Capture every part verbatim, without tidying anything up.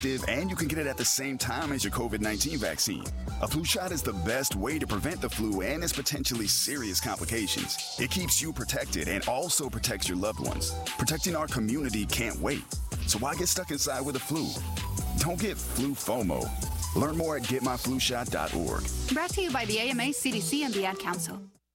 And you can get it at the same time as your COVID nineteen vaccine. A flu shot is the best way to prevent the flu and its potentially serious complications. It keeps you protected and also protects your loved ones. Protecting our community can't wait. So why get stuck inside with the flu? Don't get flu FOMO. Learn more at get my flu shot dot org. Brought to you by the A M A, C D C, and the Ad Council.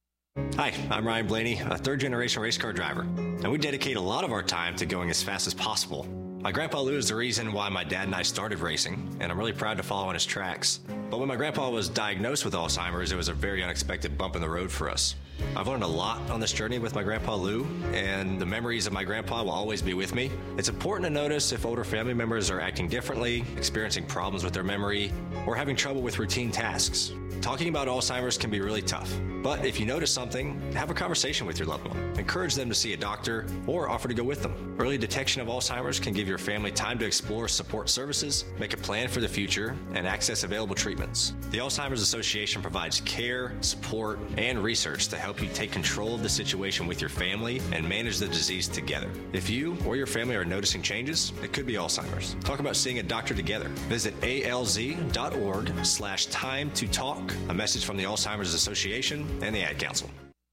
Hi, I'm Ryan Blaney, a third-generation race car driver, and we dedicate a lot of our time to going as fast as possible. My grandpa Lou is the reason why my dad and I started racing, and I'm really proud to follow in his tracks. But when my grandpa was diagnosed with Alzheimer's, it was a very unexpected bump in the road for us. I've learned a lot on this journey with my grandpa Lou, and the memories of my grandpa will always be with me. It's important to notice if older family members are acting differently, experiencing problems with their memory, or having trouble with routine tasks. Talking about Alzheimer's can be really tough, but if you notice something, have a conversation with your loved one. Encourage them to see a doctor or offer to go with them. Early detection of Alzheimer's can give your family time to explore support services, make a plan for the future, and access available treatments. The Alzheimer's Association provides care, support, and research to help you take control of the situation with your family and manage the disease together. If you or your family are noticing changes, it could be Alzheimer's. Talk about seeing a doctor together. Visit A L Z dot org slash time to talk. A message from the Alzheimer's Association and the Ad Council.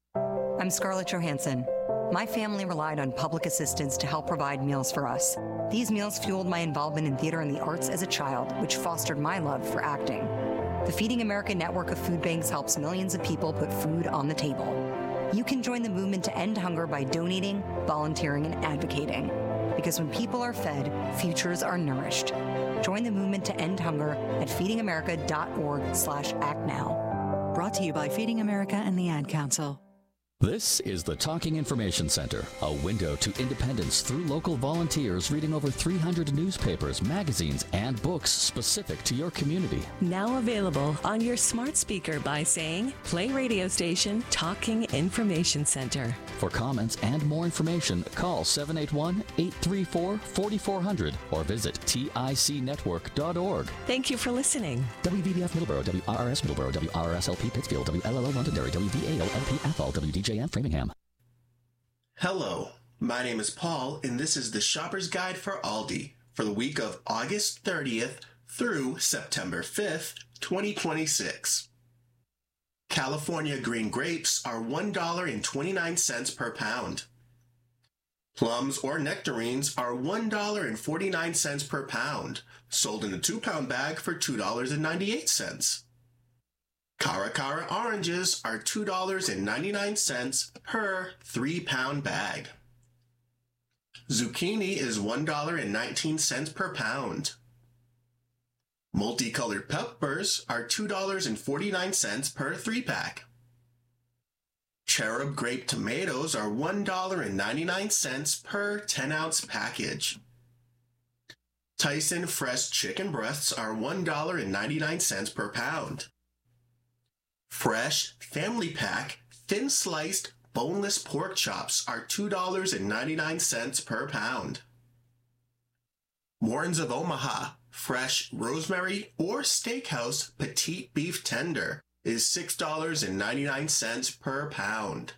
I'm Scarlett Johansson. My family relied on public assistance to help provide meals for us. These meals fueled my involvement in theater and the arts as a child, which fostered my love for acting. The Feeding America network of food banks helps millions of people put food on the table. You can join the movement to end hunger by donating, volunteering, and advocating. Because when people are fed, futures are nourished. Join the movement to end hunger at feeding america dot org slash act now. Brought to you by Feeding America and the Ad Council. This is the Talking Information Center, a window to independence through local volunteers reading over three hundred newspapers, magazines, and books specific to your community. Now available on your smart speaker by saying, play radio station Talking Information Center. For comments and more information, call seven eight one, eight three four, four four zero zero or visit tic network dot org. Thank you for listening. W V B F Middleborough, W R R S Middleborough, W R R S L P Pittsfield, W L L O Londonderry, W V A L L P Athol, W D J M Framingham. Hello, my name is Paul, and this is the Shopper's Guide for Aldi for the week of August thirtieth through September fifth, twenty twenty-six. California green grapes are one dollar and twenty-nine cents per pound. Plums or nectarines are one dollar and forty-nine cents per pound, sold in a two-pound bag for two dollars and ninety-eight cents. Cara Cara oranges are two dollars and ninety-nine cents per three-pound bag. Zucchini is one dollar and nineteen cents per pound. Multicolored peppers are two dollars and forty-nine cents per three-pack. Cherub grape tomatoes are one dollar and ninety-nine cents per ten-ounce package. Tyson fresh chicken breasts are one dollar and ninety-nine cents per pound. Fresh family pack thin-sliced boneless pork chops are two dollars and ninety-nine cents per pound. Morton's of Omaha fresh rosemary or steakhouse petite beef tender is six dollars and ninety-nine cents per pound.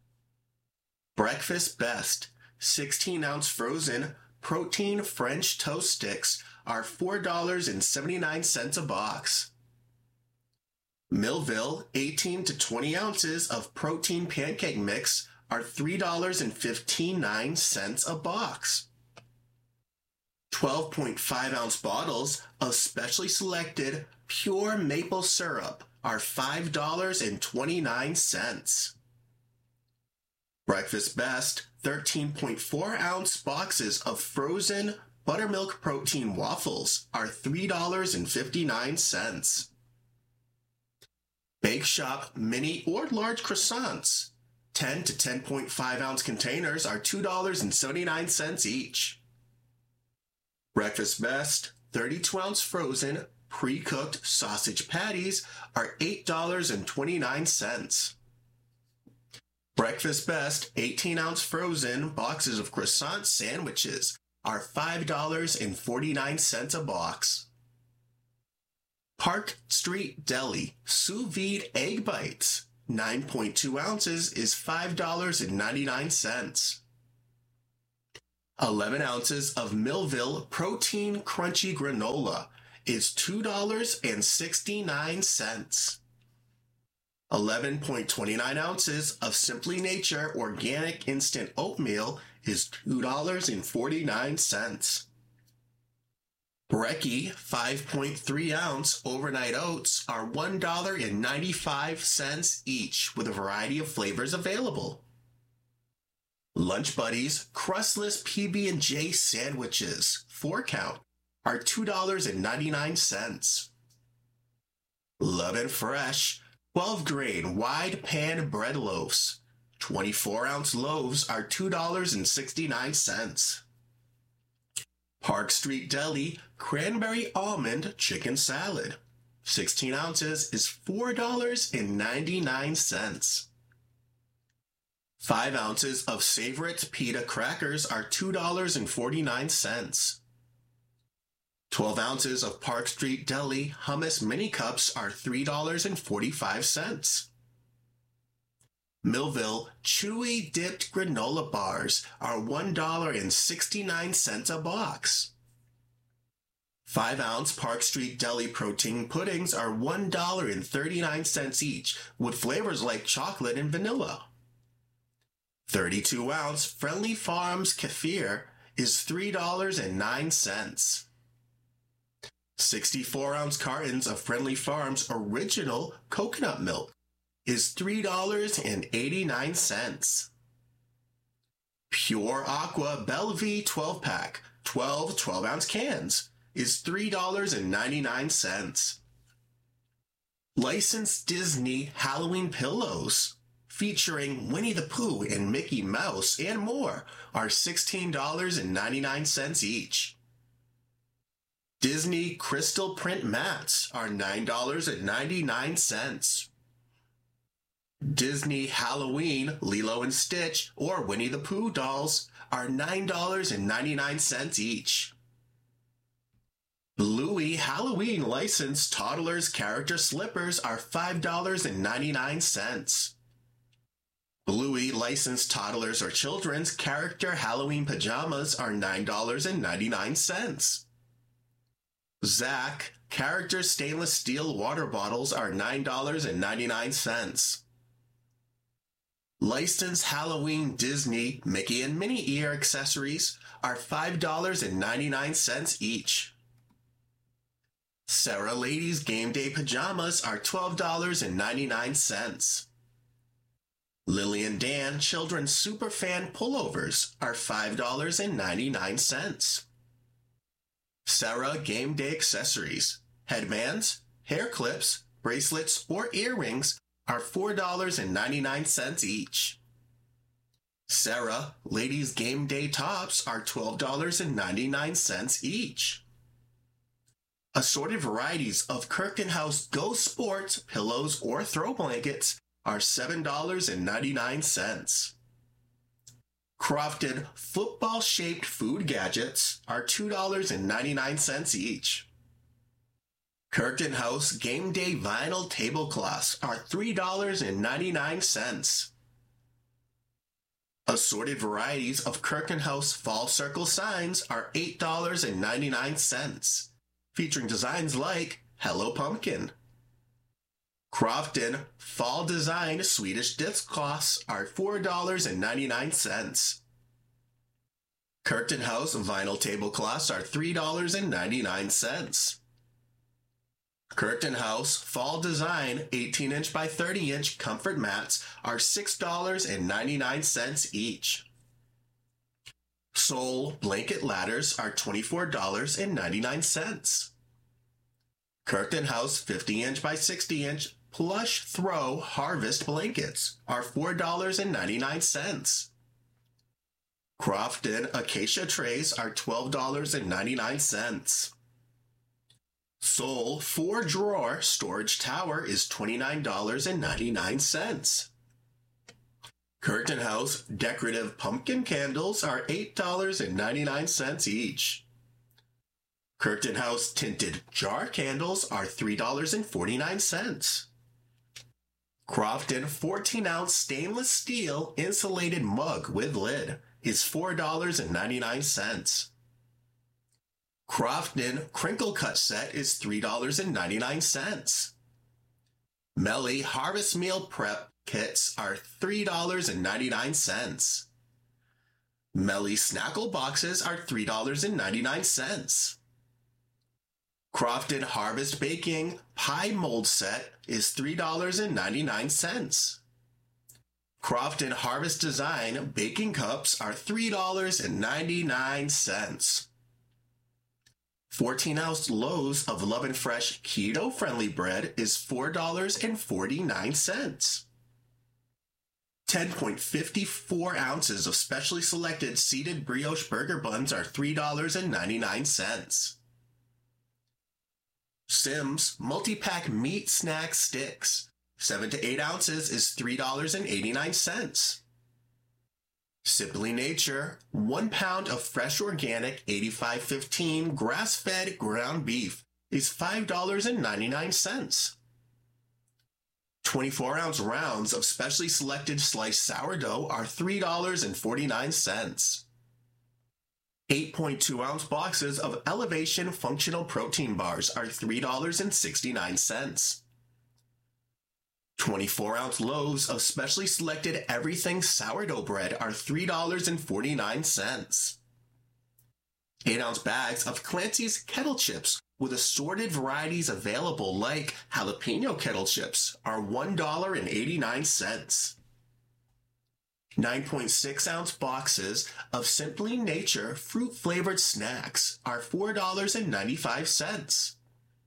Breakfast Best sixteen-ounce frozen protein French toast sticks are four dollars and seventy-nine cents a box. Millville eighteen to twenty ounces of protein pancake mix are three dollars and fifty-nine cents a box. twelve point five ounce bottles of specially selected pure maple syrup are five dollars and twenty-nine cents. Breakfast Best thirteen point four ounce boxes of frozen buttermilk protein waffles are three dollars and fifty-nine cents. Bake Shop mini or large croissants, ten to ten point five ounce containers are two dollars and seventy-nine cents each. Breakfast Best thirty-two ounce frozen pre-cooked sausage patties are eight dollars and twenty-nine cents. Breakfast Best eighteen ounce frozen boxes of croissant sandwiches are five dollars and forty-nine cents a box. Park Street Deli sous vide egg bites, nine point two ounces is five dollars and ninety-nine cents. eleven ounces of Millville Protein Crunchy Granola is two dollars and sixty-nine cents. eleven point two nine ounces of Simply Nature Organic Instant Oatmeal is two dollars and forty-nine cents. Brekkie five point three ounce Overnight Oats are one dollar and ninety-five cents each, with a variety of flavors available. Lunch Buddies Crustless P B and J Sandwiches, four count, are two dollars and ninety-nine cents. Love and Fresh twelve grain Wide Pan Bread Loaves, twenty-four ounce loaves are two dollars and sixty-nine cents. Park Street Deli Cranberry Almond Chicken Salad, sixteen ounces is four dollars and ninety-nine cents. five ounces of Savorit Pita Crackers are two dollars and forty-nine cents. twelve ounces of Park Street Deli Hummus Mini Cups are three dollars and forty-five cents. Millville Chewy Dipped Granola Bars are one dollar and sixty-nine cents a box. five ounce Park Street Deli Protein Puddings are one dollar and thirty-nine cents each, with flavors like chocolate and vanilla. thirty-two ounce Friendly Farms Kefir is three dollars and nine cents. sixty-four ounce cartons of Friendly Farms Original Coconut Milk is three dollars and eighty-nine cents. Pure Aqua Bellevue twelve pack, twelve twelve ounce cans, is three dollars and ninety-nine cents. Licensed Disney Halloween pillows, featuring Winnie the Pooh and Mickey Mouse and more, are sixteen dollars and ninety-nine cents each. Disney Crystal Print mats are nine dollars and ninety-nine cents. Disney Halloween Lilo and Stitch or Winnie the Pooh dolls are nine dollars and ninety-nine cents each. Bluey Halloween licensed toddlers character slippers are five dollars and ninety-nine cents. Bluey licensed toddlers or children's character Halloween pajamas are nine dollars and ninety-nine cents. Zach character stainless steel water bottles are nine dollars and ninety-nine cents. Licensed Halloween Disney Mickey and Minnie ear accessories are five dollars and ninety-nine cents each. Sarah Ladies Game Day Pajamas are twelve dollars and ninety-nine cents. Lily and Dan Children's Superfan Pullovers are five dollars and ninety-nine cents. Sarah Game Day Accessories, headbands, hair clips, bracelets, or earrings are four dollars and ninety-nine cents each. Sarah Ladies Game Day Tops are twelve dollars and ninety-nine cents each. Assorted varieties of Kirkton House Go Sports pillows or throw blankets are seven dollars and ninety-nine cents. Crofton football-shaped food gadgets are two dollars and ninety-nine cents each. Kirkton House Game Day vinyl tablecloths are three dollars and ninety-nine cents. Assorted varieties of Kirkton House Fall Circle signs are eight dollars and ninety-nine cents, featuring designs like Hello Pumpkin. Crofton Fall Design Swedish dishcloths are four dollars and ninety-nine cents. Kirkton House vinyl tablecloths are three dollars and ninety-nine cents. Kirkton House Fall Design eighteen inch by thirty inch comfort mats are six dollars and ninety-nine cents each. Soul Blanket Ladders are twenty-four dollars and ninety-nine cents. Kirkton House fifty inch by sixty inch Plush Throw Harvest Blankets are four dollars and ninety-nine cents. Crofton Acacia Trays are twelve dollars and ninety-nine cents. Soul four drawer Storage Tower is twenty-nine dollars and ninety-nine cents. Kirkton House Decorative Pumpkin Candles are eight dollars and ninety-nine cents each. Kirkton House Tinted Jar Candles are three dollars and forty-nine cents. Crofton fourteen ounce stainless steel insulated mug with lid is four dollars and ninety-nine cents. Crofton Crinkle Cut Set is three dollars and ninety-nine cents. Melly Harvest Meal Prep Kits are three dollars and ninety-nine cents. Melly Snackle Boxes are three dollars and ninety-nine cents. Crofton Harvest Baking Pie Mold Set is three dollars and ninety-nine cents. Crofton Harvest Design Baking Cups are three dollars and ninety-nine cents. fourteen ounce loaves of Love and Fresh keto-friendly bread is four dollars and forty-nine cents. ten point five four ounces of specially selected seeded brioche burger buns are three dollars and ninety-nine cents. Simms Multi-Pack Meat Snack Sticks, seven to eight ounces, is three dollars and eighty-nine cents. Simply Nature, one pound of fresh organic eighty-five fifteen grass-fed ground beef is five dollars and ninety-nine cents. twenty-four ounce rounds of specially selected sliced sourdough are three dollars and forty-nine cents. eight point two ounce boxes of Elevation Functional Protein Bars are three dollars and sixty-nine cents. twenty-four ounce loaves of specially selected Everything Sourdough Bread are three dollars and forty-nine cents. eight ounce bags of Clancy's Kettle Chips with assorted varieties available like jalapeno kettle chips are one dollar and eighty-nine cents. nine point six ounce boxes of Simply Nature fruit-flavored snacks are four dollars and ninety-five cents.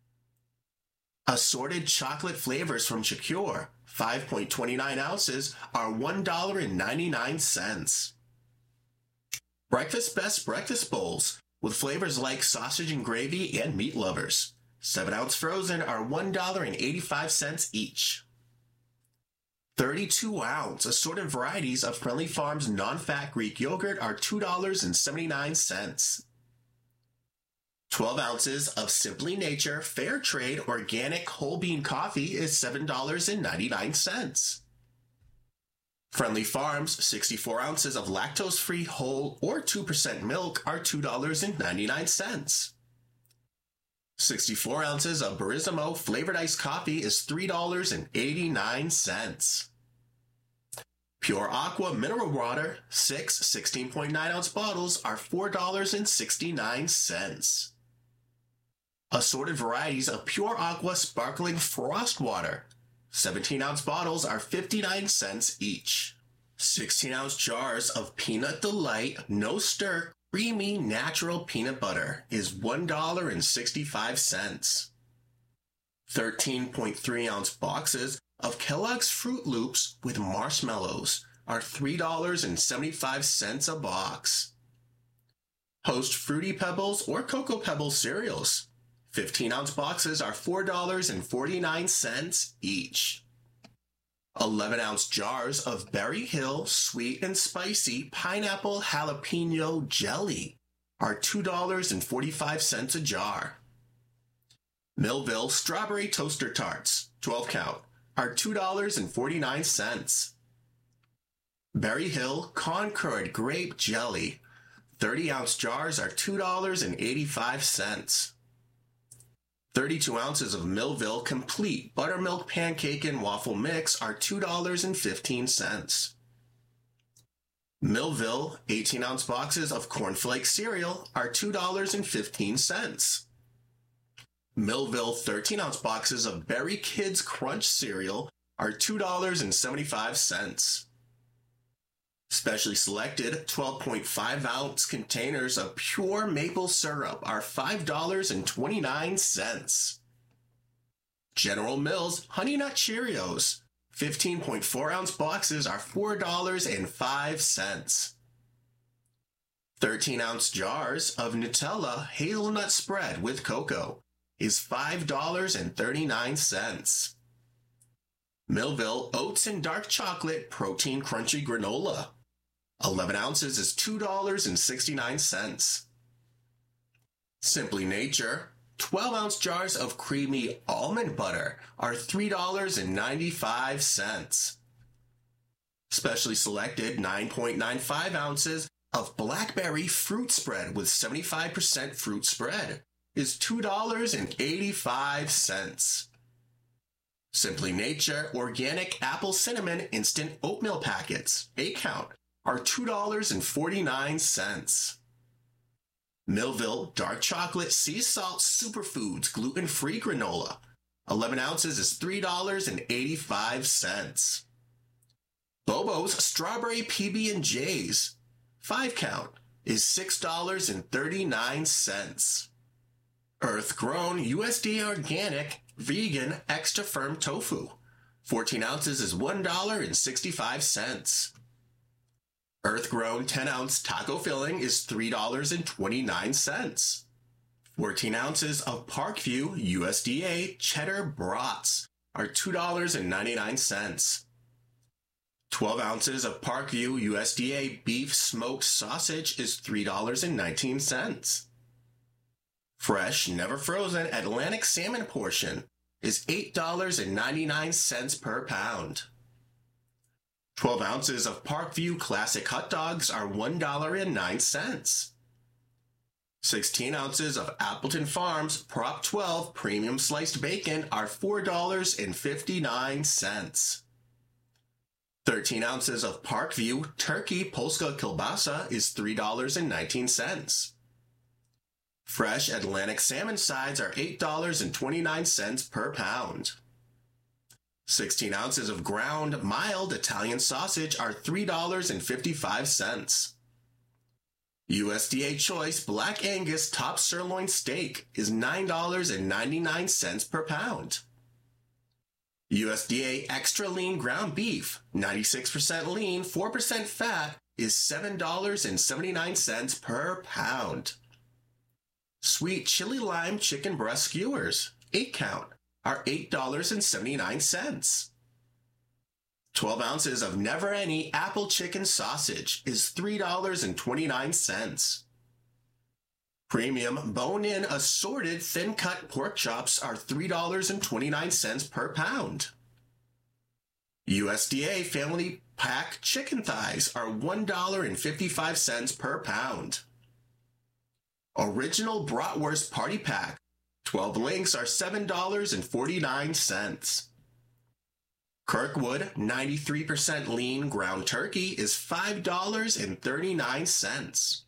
Assorted chocolate flavors from Chacure, five point two nine ounces, are one dollar and ninety-nine cents. Breakfast Best Breakfast Bowls, with flavors like sausage and gravy and meat lovers, seven ounce frozen, are one dollar and eighty-five cents each. thirty-two ounce assorted varieties of Friendly Farms non-fat Greek yogurt are two dollars and seventy-nine cents. twelve ounces of Simply Nature Fair Trade Organic Whole Bean Coffee is seven dollars and ninety-nine cents. Friendly Farms sixty-four ounces of lactose-free whole or two percent milk are two dollars and ninety-nine cents. sixty-four ounces of Barismo flavored iced coffee is three dollars and eighty-nine cents. Pure Aqua mineral water, six sixteen point nine ounce bottles are four dollars and sixty-nine cents. Assorted varieties of Pure Aqua sparkling frost water, seventeen ounce bottles are fifty-nine cents each. sixteen ounce jars of Peanut Delight no stir creamy natural peanut butter is one dollar and sixty-five cents. thirteen point three ounce boxes of Kellogg's Fruit Loops with marshmallows are three dollars and seventy-five cents a box. Post Fruity Pebbles or Cocoa Pebbles cereals, fifteen ounce boxes are four dollars and forty-nine cents each. eleven ounce jars of Berry Hill Sweet and Spicy Pineapple Jalapeno Jelly are two dollars and forty-five cents a jar. Millville Strawberry Toaster Tarts, twelve count, are two dollars and forty-nine cents. Berry Hill Concord Grape Jelly, thirty ounce jars are two dollars and eighty-five cents. thirty-two ounces of Millville Complete Buttermilk Pancake and Waffle Mix are two dollars and fifteen cents. Millville eighteen ounce boxes of Cornflake cereal are two dollars and fifteen cents. Millville thirteen ounce boxes of Berry Kids Crunch cereal are two dollars and seventy-five cents. Specially selected twelve point five ounce containers of pure maple syrup are five dollars and twenty-nine cents. General Mills Honey Nut Cheerios, fifteen point four ounce boxes are four dollars and five cents. thirteen ounce jars of Nutella Hazelnut Spread with Cocoa is five dollars and thirty-nine cents. Millville Oats and Dark Chocolate Protein Crunchy Granola, eleven ounces is two dollars and sixty-nine cents. Simply Nature twelve ounce jars of creamy almond butter are three dollars and ninety-five cents. Specially selected nine point nine five ounces of blackberry fruit spread with seventy-five percent fruit spread is two dollars and eighty-five cents. Simply Nature Organic Apple Cinnamon Instant Oatmeal Packets, eight count, are two dollars and forty-nine cents. Millville Dark Chocolate Sea Salt Superfoods Gluten-Free Granola, eleven ounces is three dollars and eighty-five cents. Bobo's Strawberry P B and J's, five count, is six dollars and thirty-nine cents. Earth-grown U S D A Organic Vegan Extra Firm Tofu, fourteen ounces is one dollar and sixty-five cents. Earth-grown ten ounce taco filling is three dollars and twenty-nine cents. fourteen ounces of Parkview U S D A Cheddar Brats are two dollars and ninety-nine cents. twelve ounces of Parkview U S D A Beef Smoked Sausage is three dollars and nineteen cents. Fresh, never frozen Atlantic salmon portion is eight dollars and ninety-nine cents per pound. twelve ounces of Parkview Classic hot dogs are one dollar and nine cents. sixteen ounces of Appleton Farms Prop twelve Premium Sliced Bacon are four dollars and fifty-nine cents. thirteen ounces of Parkview Turkey Polska Kielbasa is three dollars and nineteen cents. Fresh Atlantic salmon sides are eight dollars and twenty-nine cents per pound. sixteen ounces of ground mild Italian sausage are three dollars and fifty-five cents. U S D A Choice Black Angus Top Sirloin Steak is nine dollars and ninety-nine cents per pound. U S D A Extra Lean Ground Beef, ninety-six percent lean, four percent fat, is seven dollars and seventy-nine cents per pound. Sweet Chili Lime Chicken Breast Skewers, eight count, are eight dollars and seventy-nine cents. twelve ounces of Never Any Apple Chicken Sausage is three dollars and twenty-nine cents. Premium bone-in assorted thin-cut pork chops are three dollars and twenty-nine cents per pound. U S D A Family Pack chicken thighs are one dollar and fifty-five cents per pound. Original Bratwurst Party Pack, twelve links are seven dollars and forty-nine cents. Kirkwood ninety-three percent lean ground turkey is five dollars and thirty-nine cents.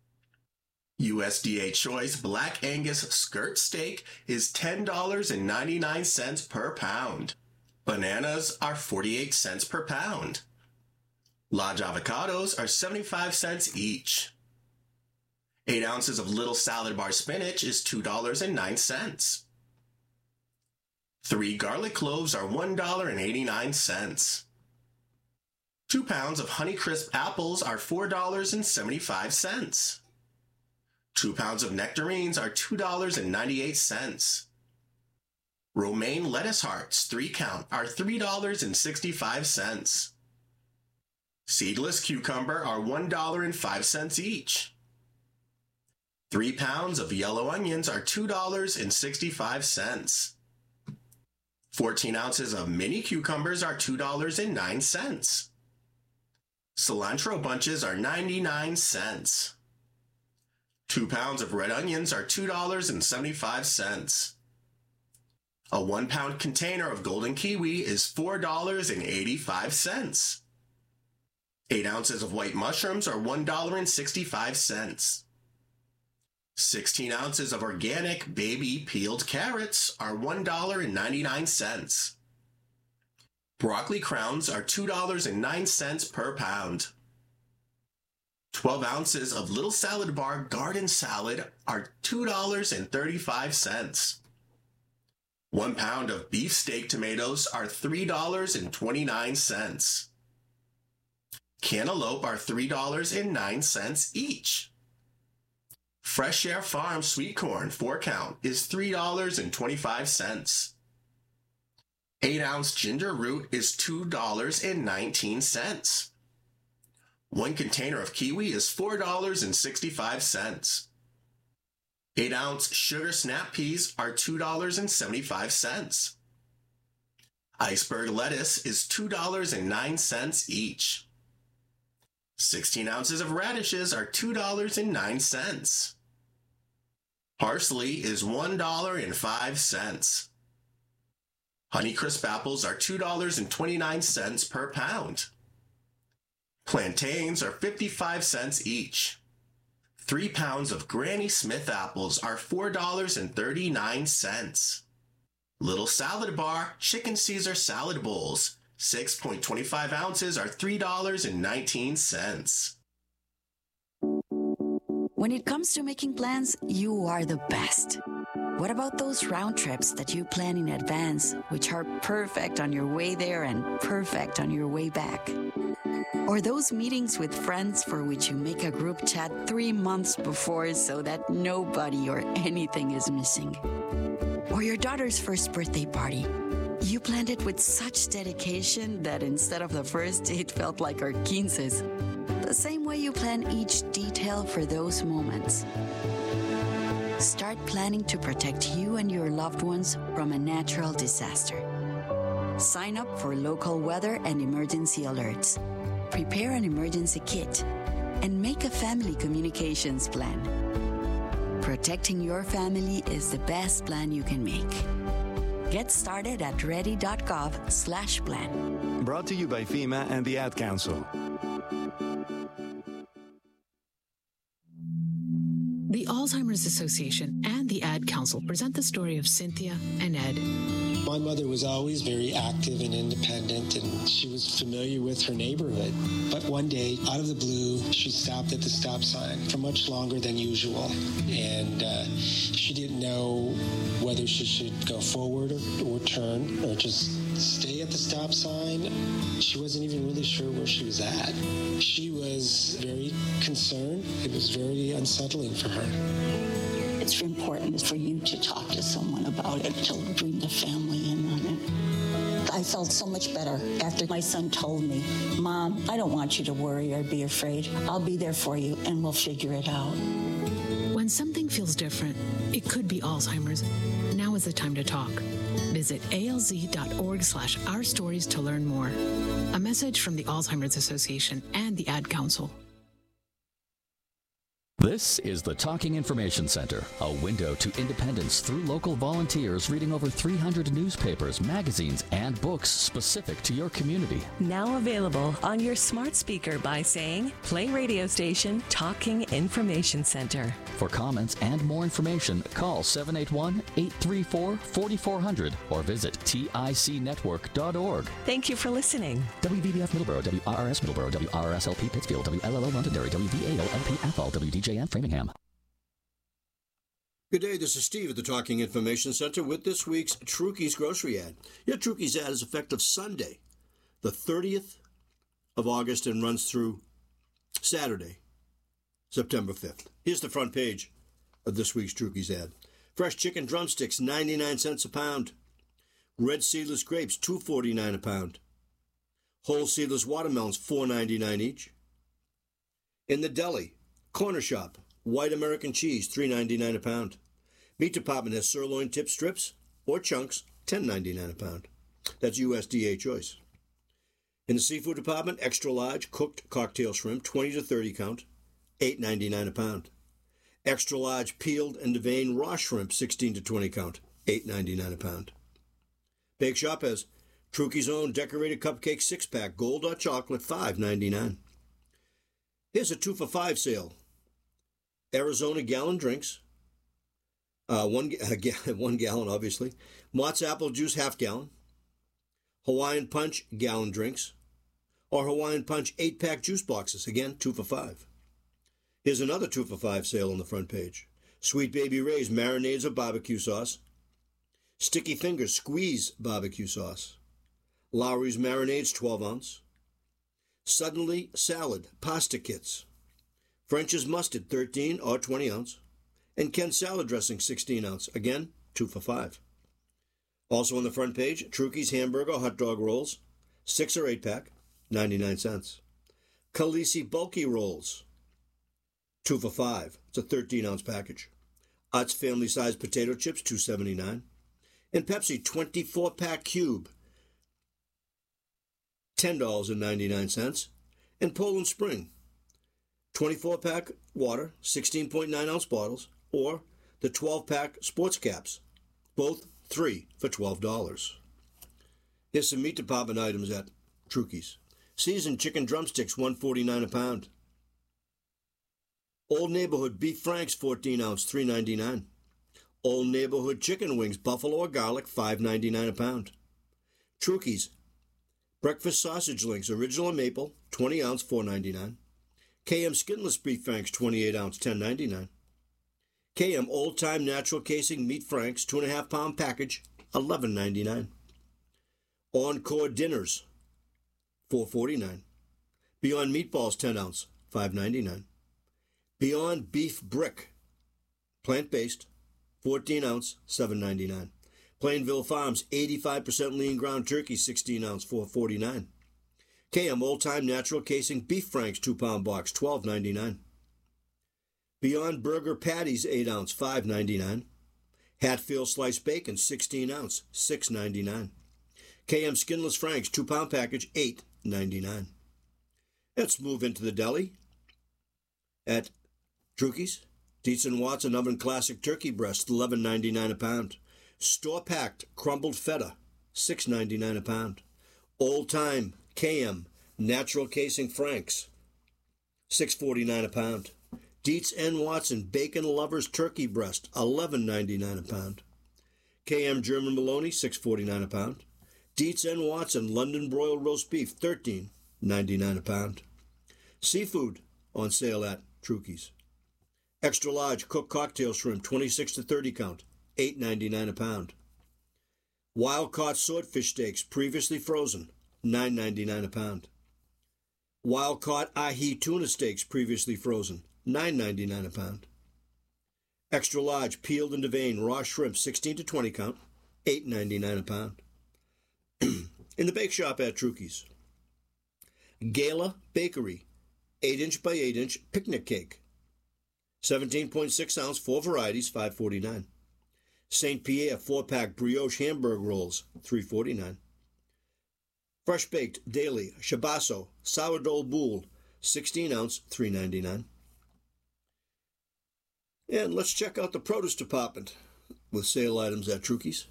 U S D A Choice Black Angus skirt steak is ten dollars and ninety-nine cents per pound. Bananas are forty-eight cents per pound. Lodge avocados are seventy-five cents each. eight ounces of Little Salad Bar spinach is two dollars and nine cents. Three garlic cloves are one dollar and eighty-nine cents. Two pounds of Honeycrisp apples are four dollars and seventy-five cents. Two pounds of nectarines are two dollars and ninety-eight cents. Romaine lettuce hearts, three count, are three dollars and sixty-five cents. Seedless cucumber are one dollar and five cents each. Three pounds of yellow onions are two dollars and sixty-five cents. Fourteen ounces of mini cucumbers are two dollars and nine cents. Cilantro bunches are ninety-nine cents. Two pounds of red onions are two dollars and seventy-five cents. A one pound container of golden kiwi is four dollars and eighty-five cents. Eight ounces of white mushrooms are one dollar and sixty-five cents. Sixteen ounces of organic baby peeled carrots are one dollar and ninety-nine cents. Broccoli crowns are two dollars and nine cents per pound. Twelve ounces of Little Salad Bar garden salad are two dollars and thirty-five cents. One pound of beefsteak tomatoes are three dollars and twenty-nine cents. Cantaloupe are three dollars and nine cents each. Fresh Air Farm sweet corn, four count, is three dollars and twenty-five cents. eight ounce ginger root is two dollars and nineteen cents. One container of kiwi is four dollars and sixty-five cents. eight ounce sugar snap peas are two dollars and seventy-five cents. Iceberg lettuce is two dollars and nine cents each. sixteen ounces of radishes are two dollars and nine cents. Parsley is one dollar and five cents. Honeycrisp apples are two dollars and twenty-nine cents per pound. Plantains are fifty-five cents each. Three pounds of Granny Smith apples are four dollars and thirty-nine cents. Little Salad Bar Chicken Caesar salad bowls, six point two five ounces are three dollars and nineteen cents. When it comes to making plans, you are the best. What about those round trips that you plan in advance, which are perfect on your way there and perfect on your way back? Or those meetings with friends for which you make a group chat three months before so that nobody or anything is missing? Or your daughter's first birthday party. You planned it with such dedication that instead of the first, it felt like our quinces. The same way you plan each detail for those moments. Start planning to protect you and your loved ones from a natural disaster. Sign up for local weather and emergency alerts. Prepare an emergency kit and make a family communications plan. Protecting your family is the best plan you can make. Get started at ready.gov slash plan. Brought to you by FEMA and the Ad Council. The Alzheimer's Association and the Ad Council present the story of Cynthia and Ed. My mother was always very active and independent, and she was familiar with her neighborhood. But one day, out of the blue, she stopped at the stop sign for much longer than usual. And uh, she didn't know whether she should go forward or, or turn or just stay at the stop sign. She wasn't even really sure where she was at. She was very concerned. It was very unsettling for her. It's important for you to talk to someone about it, to bring the family in on it. I felt so much better after my son told me, Mom, I don't want you to worry or be afraid. I'll be there for you and we'll figure it out. When something feels different, it could be Alzheimer's. Now is the time to talk. Visit alz.org slash our stories to learn more. A message from the Alzheimer's Association and the Ad Council. This is the Talking Information Center, a window to independence through local volunteers reading over three hundred newspapers, magazines, and books specific to your community. Now available on your smart speaker by saying, play radio station Talking Information Center. For comments and more information, call seven eight one, eight three four, four four zero zero or visit tic network dot org. Thank you for listening. W V B F Middleborough, W R R S Middleborough, W R R S L P Pittsfield, W L L O Londonderry, W V A O L P Athol, W D J and Framingham. Good day, this is Steve at the Talking Information Center with this week's Trukey's Grocery Ad. Your Trukey's ad is effective Sunday, the thirtieth of August, and runs through Saturday, September fifth. Here's the front page of this week's Trukey's ad. Fresh chicken drumsticks, ninety-nine cents a pound. Red seedless grapes, two forty-nine a pound. Whole seedless watermelons, four ninety-nine each. In the deli, Corner Shop, white American cheese, three ninety-nine a pound. Meat department has sirloin tip strips or chunks, ten ninety-nine a pound. That's U S D A choice. In the seafood department, extra large cooked cocktail shrimp, twenty to thirty count, eight ninety-nine a pound. Extra large peeled and deveined raw shrimp, sixteen to twenty count, eight ninety-nine a pound. Bake Shop has Trukey's own decorated cupcake six-pack, gold or chocolate, five ninety-nine. Here's a two for five sale. Arizona gallon drinks, uh, one, uh, one gallon, obviously. Mott's apple juice, half gallon. Hawaiian Punch gallon drinks. Or Hawaiian Punch eight-pack juice boxes, again, two for five. Here's another two for five sale on the front page. Sweet Baby Ray's marinades of barbecue sauce. Sticky Fingers squeeze barbecue sauce. Lowry's marinades, twelve ounce. Suddenly Salad pasta kits. French's mustard, thirteen or twenty ounce. And Ken's salad dressing, sixteen ounce. Again, two for five. Also on the front page, Trukey's hamburger hot dog rolls, six or eight pack, ninety-nine cents. Khaleesi bulky rolls, two for five. It's a thirteen ounce package. Utz family size potato chips, two seventy-nine. And Pepsi twenty-four pack cube, ten dollars and ninety-nine cents. And Poland Spring, twenty-four pack water, sixteen point nine ounce bottles, or the twelve pack sports caps, both three for twelve dollars. Here's some meat department items at Trukey's. Seasoned chicken drumsticks, one forty-nine a pound. Old Neighborhood beef franks, fourteen ounce, three ninety-nine. Old Neighborhood chicken wings, buffalo or garlic, five ninety-nine a pound. Trukey's breakfast sausage links, original and maple, twenty ounce, four ninety-nine. K M skinless beef franks, twenty-eight ounce, ten ninety-nine. K M old time natural casing meat franks, two and a half pound package, eleven ninety-nine. Encore dinners, four forty-nine. Beyond meatballs, ten ounce, five ninety-nine. Beyond beef brick, plant-based, fourteen ounce, seven ninety-nine. Plainville Farms, eighty-five percent lean ground turkey, sixteen ounce, four forty-nine. K M old time natural casing beef franks, two pound box, twelve ninety-nine. Beyond burger patties, eight ounce, five ninety-nine. Hatfield sliced bacon, sixteen ounce, six ninety-nine. K M skinless franks, two pound package, eight ninety-nine. Let's move into the deli at Trukey's. Dietz and Watson oven classic turkey breast, eleven ninety-nine a pound. Store packed crumbled feta, six ninety-nine a pound. Old time K M natural casing franks, six forty-nine a pound. Dietz and Watson bacon lovers turkey breast, eleven ninety-nine a pound. K M German bologna, six forty-nine a pound. Dietz and Watson London broiled roast beef, thirteen ninety-nine a pound. Seafood on sale at Trukey's. Extra large cooked cocktail shrimp, twenty-six to thirty count, eight ninety-nine a pound. Wild caught swordfish steaks, previously frozen, nine ninety-nine a pound. Wild caught ahi tuna steaks, previously frozen, nine ninety-nine a pound. Extra large peeled and deveined raw shrimp, sixteen to twenty count, eight ninety-nine a pound. In the bake shop at Trukey's. Gala Bakery, eight inch by eight inch picnic cake, seventeen point six ounce, four varieties, five forty-nine. Saint Pierre four pack brioche hamburger rolls, three forty-nine. Fresh baked daily Shabasso sourdough boule, sixteen ounce, three ninety-nine. And let's check out the produce department with sale items at Trukey's.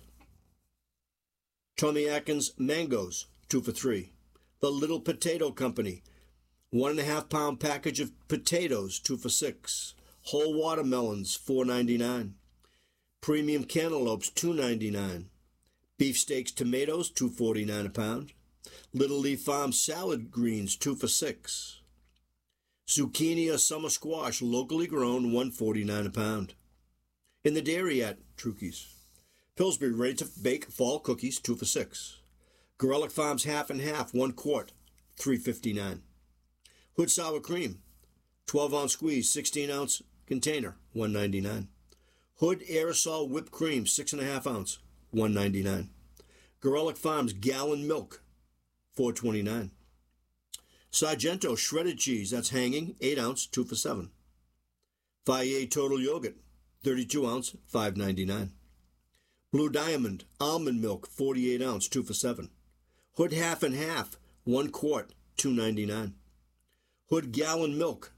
Tommy Atkins mangoes, two for three. The Little Potato Company, one and a half pound package of potatoes, two for six. Whole watermelons, four ninety-nine. Premium cantaloupes, two ninety-nine. Beefsteaks tomatoes, two forty-nine a pound. Little Leaf Farm salad greens, two for six. Zucchini or summer squash, locally grown, one forty-nine a pound. In the dairy at Trukey's. Pillsbury ready-to-bake fall cookies, two for six. Gorelick Farms half and half, one quart, three fifty-nine. Hood sour cream, twelve ounce squeeze, sixteen ounce container, one ninety-nine. Hood aerosol whipped cream, six and a half ounce, one ninety-nine. Gorelick Farms gallon milk, four twenty-nine. Sargento shredded cheese, that's hanging, eight ounce, two for seven. Fayet total yogurt, thirty-two ounce, five ninety-nine. Blue Diamond almond milk, forty-eight ounce, two for seven. Hood half and half, one quart, two ninety-nine. Hood gallon milk,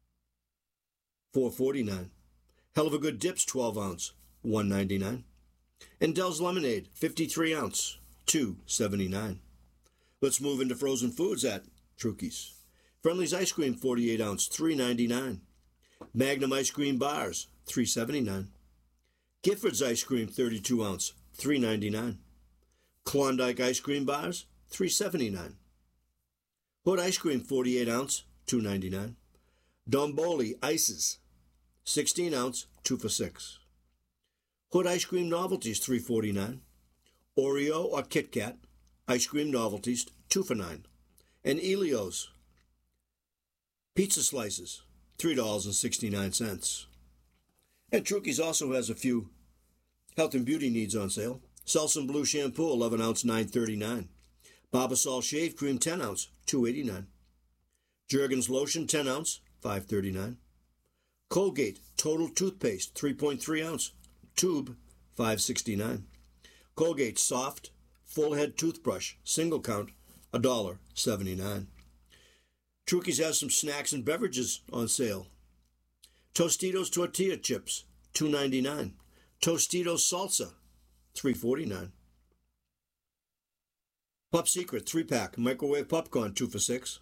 four forty-nine. Hell of a Good dips, twelve ounce, one ninety-nine. And Dell's lemonade, fifty-three ounce, two seventy-nine. Let's move into frozen foods at Trukey's. Friendly's ice cream, forty-eight ounce, three ninety-nine. Magnum ice cream bars, three seventy-nine. Gifford's ice cream, thirty-two ounce, three ninety-nine. Klondike ice cream bars, three seventy-nine. Hood ice cream, forty-eight ounce, two ninety-nine. Domboli ices, sixteen ounce, two for six. Hood ice cream novelties, three forty-nine. Oreo or Kit Kat ice cream novelties, two for nine. And Elio's pizza slices, three dollars and sixty-nine cents. And Trukey's also has a few health and beauty needs on sale. Selsun Blue Shampoo, eleven ounce, nine thirty-nine. Barbasol Shave Cream, ten ounce, two eighty-nine. Jergens Lotion, ten ounce, five thirty-nine. Colgate Total Toothpaste, three point three ounce, tube, five sixty-nine. Colgate Soft Full Head Toothbrush, single count, one dollar seventy-nine. Trukey's has some snacks and beverages on sale. Tostitos tortilla chips, two ninety-nine. Tostitos salsa, three forty-nine. Pop Secret three-pack microwave popcorn, two for six.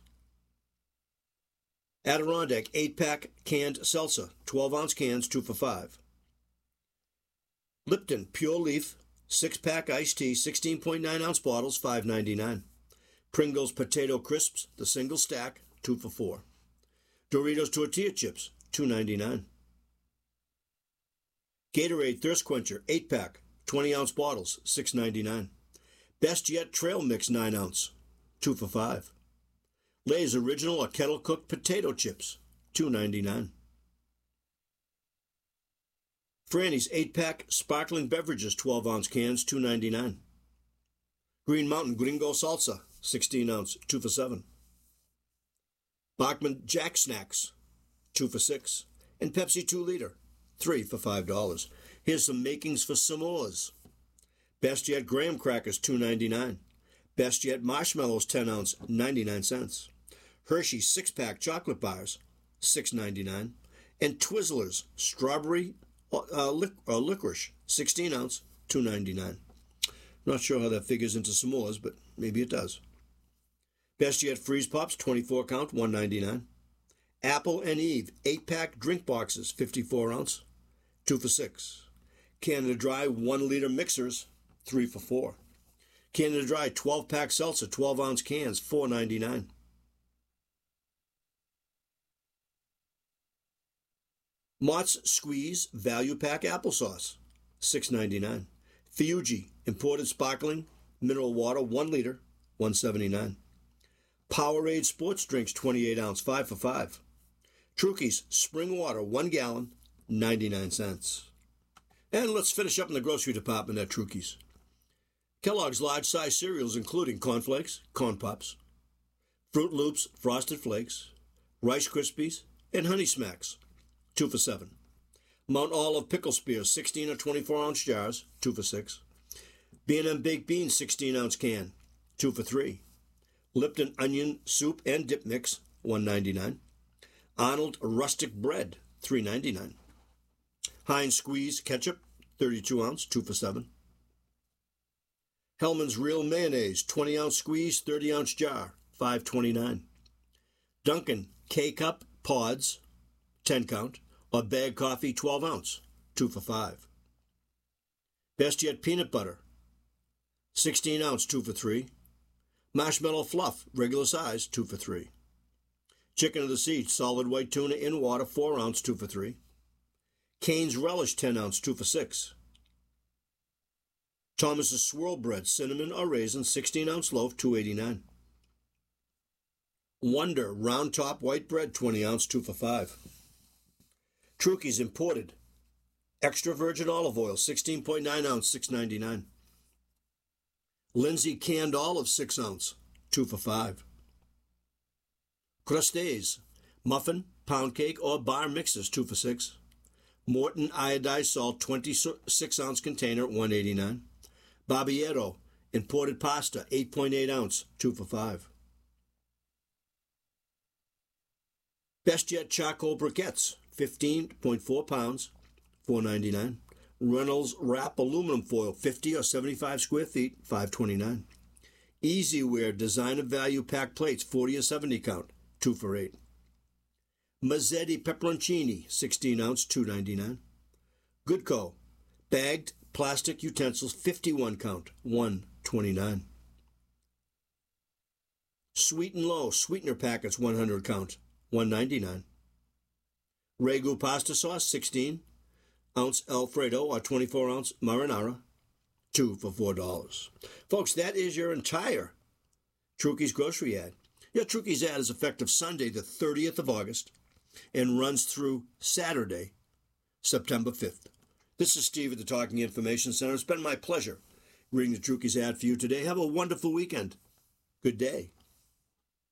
Adirondack eight-pack canned salsa, twelve-ounce cans, two for five. Lipton Pure Leaf six-pack iced tea, sixteen point nine ounce bottles, five ninety-nine. Pringles Potato Crisps, the single stack, two for four. Doritos Tortilla Chips, two ninety-nine. Gatorade Thirst Quencher eight-pack, twenty ounce bottles, six ninety-nine. Best Yet Trail Mix nine ounce, two for five. Lay's Original or Kettle Cooked Potato Chips, two ninety-nine. Franny's eight-pack Sparkling Beverages twelve ounce cans, two ninety-nine. Green Mountain Gringo Salsa, sixteen ounce, two for seven. Bachman Jack Snacks, two for six. And Pepsi two liter, three for five dollars. Here's some makings for s'mores. Best Yet Graham Crackers, two ninety-nine. Best Yet Marshmallows ten ounce, ninety-nine cents. Hershey six-pack chocolate bars, six ninety-nine. And Twizzlers Strawberry uh, lic- uh, Licorice, sixteen ounce, two ninety-nine. Not sure how that figures into s'mores, but maybe it does. Best Yet Freeze Pops, twenty-four count, one ninety-nine. Apple and Eve eight-pack drink boxes, fifty-four ounce, two for six. Canada Dry one liter mixers, three for four. Canada Dry twelve-pack seltzer, twelve ounce cans, four ninety-nine. Mott's Squeeze Value Pack Applesauce, six ninety-nine. Fiugi Imported Sparkling Mineral Water, one liter, one seventy-nine. Powerade Sports Drinks, twenty-eight ounce, five for five. Trukey's Spring Water, one gallon, ninety-nine cents. And let's finish up in the grocery department at Trukey's. Kellogg's large-size cereals, including Corn Flakes, Corn Pops, Fruit Loops, Frosted Flakes, Rice Krispies, and Honey Smacks, two for seven. Mount Olive Pickle Spears, sixteen or twenty-four ounce jars, two for six. B and M Baked Beans, sixteen ounce can, two for three. Lipton Onion Soup and Dip Mix, one ninety-nine. Arnold Rustic Bread, three ninety-nine. Heinz Squeeze Ketchup, thirty-two ounce, two for seven. Hellman's Real Mayonnaise, twenty ounce squeeze, thirty ounce jar, five twenty-nine. Dunkin' K-Cup Pods, ten count, or bag coffee, twelve ounce, two for five. Best Yet Peanut Butter, sixteen ounce, two for three. Marshmallow Fluff, regular size, two for three. Chicken of the Sea, solid white tuna in water, four ounce, two for three. Cane's Relish, ten ounce, two for six. Thomas's Swirl Bread, cinnamon or raisin, sixteen ounce loaf, two eighty-nine. Wonder Round Top White Bread, twenty ounce, two for five. Trukey's Imported Extra Virgin Olive Oil, sixteen point nine ounce, six ninety-nine. Lindsay Canned Olive, six ounce, two for five. Crustades Muffin, Pound Cake, or Bar Mixes, two for six. Morton Iodized Salt, twenty-six ounce container, one eighty-nine. Barbiero Imported Pasta, eight point eight ounce, two for five. Best Yet Charcoal Briquettes, fifteen point four pounds, four ninety-nine. Reynolds Wrap Aluminum Foil, fifty or seventy-five square feet, five twenty-nine. Easyware Designer Value Pack Plates, forty or seventy count, two for eight. Mazzetti Pepperoncini, sixteen ounce, two ninety-nine. Goodco Bagged Plastic Utensils, fifty-one count, one twenty-nine. Sweet and Low Sweetener Packets, one hundred count, one ninety-nine. Ragu Pasta Sauce, sixteen ounce Alfredo or twenty-four ounce marinara, two for four dollars. Folks, that is your entire Trukey's grocery ad. Your Trukey's ad is effective Sunday, the thirtieth of August, and runs through Saturday, September fifth. This is Steve at the Talking Information Center. It's been my pleasure reading the Trukey's ad for you today. Have a wonderful weekend. Good day.